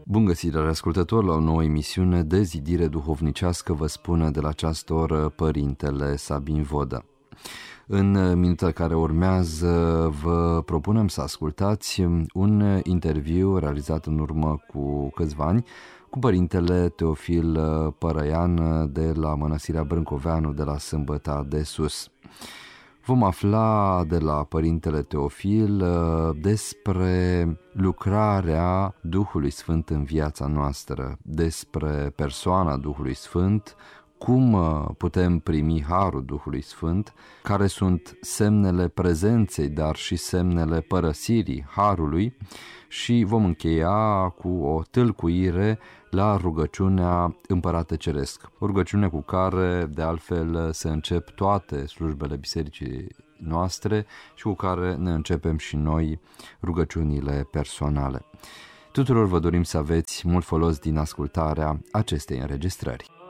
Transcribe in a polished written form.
Bun găsit, dragi ascultători, la o nouă emisiune de zidire duhovnicească, vă spune de la această oră Părintele Sabin Vodă. În minutele care urmează vă propunem să ascultați un interviu realizat în urmă cu câțiva ani cu Părintele Teofil Părăian de la Mănăstirea Brâncoveanu de la Sâmbăta de Sus. Vom afla de la Părintele Teofil despre lucrarea Duhului Sfânt în viața noastră, despre persoana Duhului Sfânt, cum putem primi harul Duhului Sfânt, care sunt semnele prezenței, dar și semnele părăsirii harului, și vom încheia cu o tâlcuire la rugăciunea Împărate Ceresc, o rugăciune cu care de altfel se încep toate slujbele bisericii noastre și cu care ne începem și noi rugăciunile personale. Tuturor vă dorim să aveți mult folos din ascultarea acestei înregistrări.